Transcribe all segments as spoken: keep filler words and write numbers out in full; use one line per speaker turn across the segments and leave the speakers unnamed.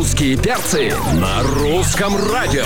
Русские перцы на русском радио.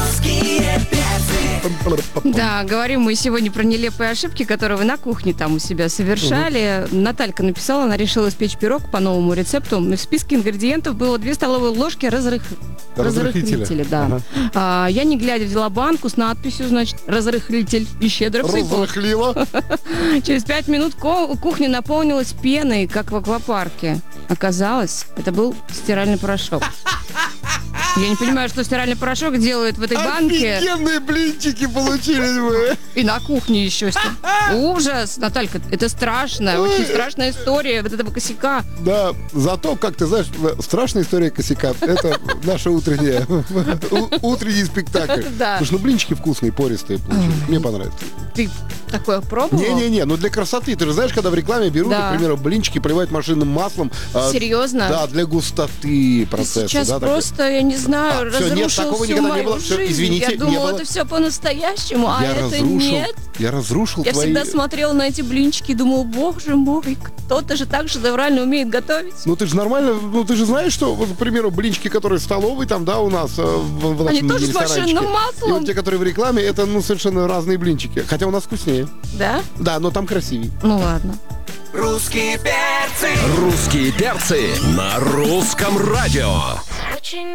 Да, говорим мы сегодня про нелепые ошибки, которые вы на кухне там у себя совершали. Угу. Наталька написала, она решила испечь пирог по новому рецепту. В списке ингредиентов было две столовые ложки разрых... разрыхлителя. Да. Ага. А, я, не глядя, взяла банку с надписью, значит, разрыхлитель, и щедро всыпала.
Разрыхлила.
Через пять минут кухня наполнилась пеной, как в аквапарке. Оказалось, это был стиральный порошок. Я не понимаю, что стиральный порошок делает в этой банке.
Офигенные блинчики получились бы.
И на кухне еще. Ужас, Наталька, это страшная, очень страшная история вот этого косяка.
Да, зато, как ты знаешь, страшная история косяка. Это наша утренняя, утренний спектакль.
Да.
Потому что ну, блинчики вкусные, пористые получились. Мне понравится.
Ты такое пробовал?
Не-не-не, ну для красоты. Ты же знаешь, когда в рекламе берут,
да.
например, блинчики поливают машинным маслом.
Серьезно?
Да, для густоты процесса.
Ты сейчас
да,
просто,
такой.
я не знаю,
а,
разрушил
все, нет, такого
всю
никогда
мою
не было.
жизнь.
Все, извините,
я думала,
не было.
это все по-настоящему, а
я
это
разрушил,
нет.
Я разрушил
Я
твои...
всегда смотрела на эти блинчики и думала, боже мой, кто-то же так же шедеврально умеет готовить.
Ну ты же нормально, ну ты же знаешь, что, вот, к примеру, блинчики, которые в столовой там, да, у нас э, в, в
Они
нашем
тоже с машинным маслом.
И вот те, которые в рекламе, это, ну, совершенно разные блинчики. Хотя у нас вкуснее.
Да?
Да, но там красивее.
Ну ладно.
Русские перцы. Русские перцы на русском радио.
Очень